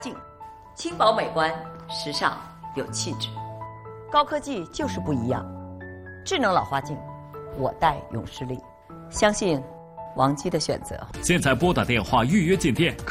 镜，轻薄美观，时尚有气质。高科技就是不一样。智能老花镜，我戴永视力，相信王姬的选择。 现在拨打电话预约进店。